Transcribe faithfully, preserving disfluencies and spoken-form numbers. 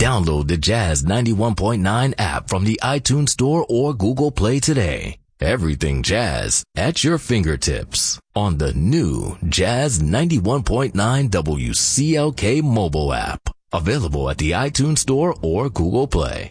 Download the Jazz ninety-one point nine app from the iTunes Store or Google Play today. Everything Jazz at your fingertips on the new Jazz ninety-one point nine W C L K mobile app. Available at the iTunes Store or Google Play.